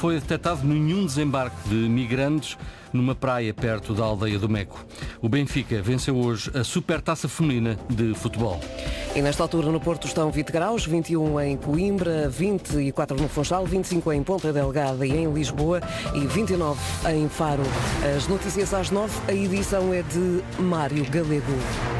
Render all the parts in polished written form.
foi detectado nenhum desembarque de migrantes numa praia perto da aldeia do Meco. O Benfica venceu hoje a Supertaça Feminina de Futebol. E nesta altura no Porto estão 20 graus, 21 em Coimbra, 24 no Funchal, 25 em Ponta Delgada e em Lisboa e 29 em Faro. As notícias às 9, a edição é de Mário Galego.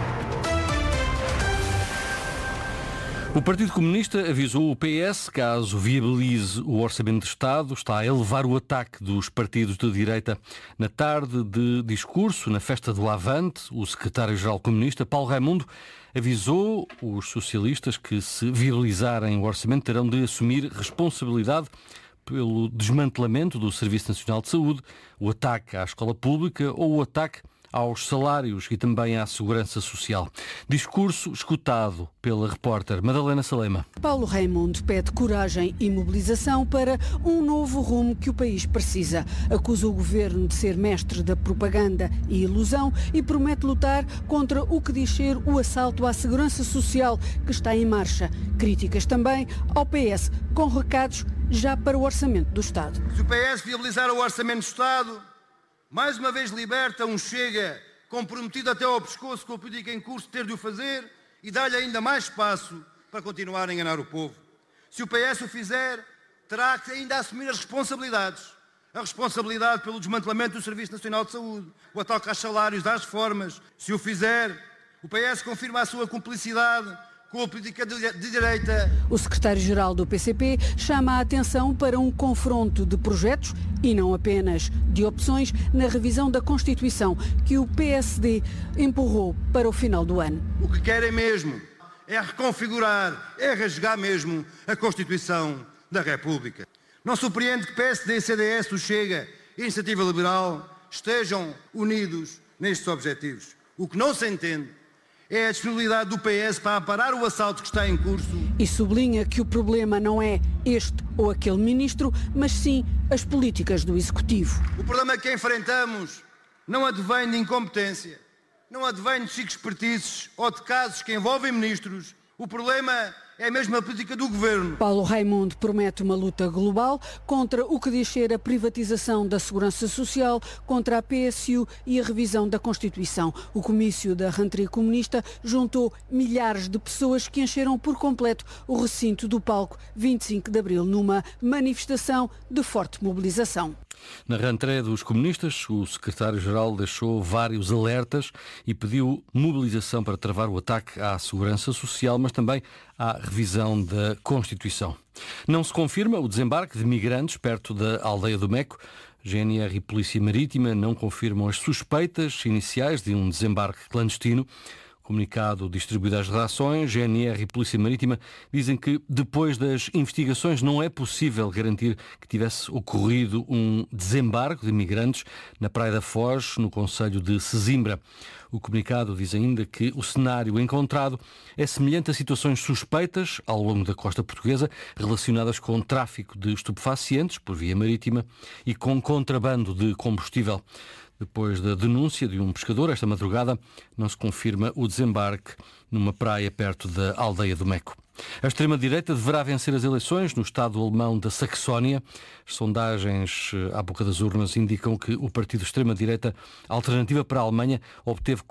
O Partido Comunista avisou o PS, caso viabilize o Orçamento de Estado, está a elevar o ataque dos partidos de direita. Na tarde de discurso, na festa do Avante, o secretário-geral comunista, Paulo Raimundo, avisou os socialistas que, se viabilizarem o Orçamento, terão de assumir responsabilidade pelo desmantelamento do Serviço Nacional de Saúde, o ataque à escola pública ou o ataque aos salários e também à segurança social. Discurso escutado pela repórter Madalena Salema. Paulo Raimundo pede coragem e mobilização para um novo rumo que o país precisa. Acusa o governo de ser mestre da propaganda e ilusão e promete lutar contra o que diz ser o assalto à segurança social que está em marcha. Críticas também ao PS, com recados já para o Orçamento do Estado. Se o PS viabilizar o Orçamento do Estado, mais uma vez liberta um Chega comprometido até ao pescoço com a política em curso, ter de o fazer e dar-lhe ainda mais espaço para continuar a enganar o povo. Se o PS o fizer, terá que ainda assumir as responsabilidades. A responsabilidade pelo desmantelamento do Serviço Nacional de Saúde, o ataque aos salários, das reformas. Se o fizer, o PS confirma a sua cumplicidade com a política de direita. O secretário-geral do PCP chama a atenção para um confronto de projetos e não apenas de opções na revisão da Constituição que o PSD empurrou para o final do ano. O que querem mesmo é reconfigurar, é rasgar mesmo a Constituição da República. Não surpreende que PSD, CDS, o Chega e a Iniciativa Liberal estejam unidos nestes objetivos. O que não se entende é a disponibilidade do PS para parar o assalto que está em curso. E sublinha que o problema não é este ou aquele ministro, mas sim as políticas do Executivo. O problema que enfrentamos não advém de incompetência, não advém de chiques espertices ou de casos que envolvem ministros. O problema é mesmo a política do governo. Paulo Raimundo promete uma luta global contra o que diz ser a privatização da segurança social, contra a PSU e a revisão da Constituição. O comício da rentrée comunista juntou milhares de pessoas que encheram por completo o recinto do palco 25 de Abril, numa manifestação de forte mobilização. Na rentrée dos comunistas, o secretário-geral deixou vários alertas e pediu mobilização para travar o ataque à segurança social, mas também à revisão da Constituição. Não se confirma o desembarque de migrantes perto da aldeia do Meco. GNR e Polícia Marítima não confirmam as suspeitas iniciais de um desembarque clandestino. Comunicado distribuído às redações, GNR e Polícia Marítima dizem que, depois das investigações, não é possível garantir que tivesse ocorrido um desembarque de migrantes na Praia da Foz, no concelho de Sesimbra. O comunicado diz ainda que o cenário encontrado é semelhante a situações suspeitas ao longo da costa portuguesa relacionadas com tráfico de estupefacientes por via marítima e com contrabando de combustível. Depois da denúncia de um pescador, esta madrugada, não se confirma o desembarque numa praia perto da aldeia do Meco. A extrema-direita deverá vencer as eleições no estado alemão da Saxónia. As sondagens à boca das urnas indicam que o partido de extrema-direita Alternativa para a Alemanha obteve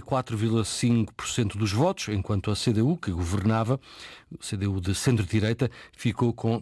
44,5% dos votos, enquanto a CDU, que governava, a CDU de centro-direita, ficou com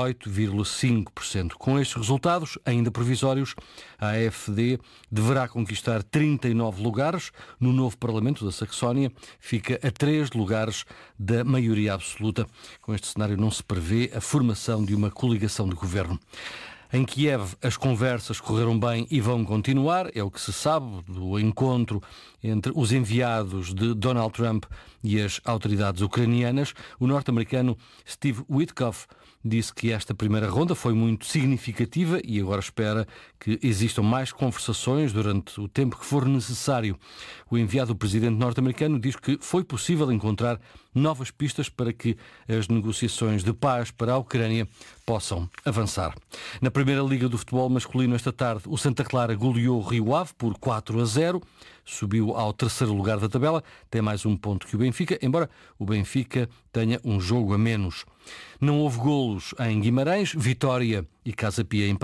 18,5%. Com estes resultados, ainda provisórios, a AfD deverá conquistar 39 lugares no novo Parlamento da Saxónia, fica a 3 lugares da maioria absoluta. Com este cenário não se prevê a formação de uma coligação de governo. Em Kiev, as conversas correram bem e vão continuar, é o que se sabe do encontro entre os enviados de Donald Trump e as autoridades ucranianas. O norte-americano Steve Witkoff disse que esta primeira ronda foi muito significativa e agora espera que existam mais conversações durante o tempo que for necessário. O enviado do presidente norte-americano diz que foi possível encontrar novas pistas para que as negociações de paz para a Ucrânia possam avançar. Na Primeira Liga do Futebol Masculino esta tarde, o Santa Clara goleou o Rio Ave por 4-0, subiu ao terceiro lugar da tabela, tem mais um ponto que o Benfica, embora o Benfica tenha um jogo a menos. Não houve golos em Guimarães, Vitória e Casa Pia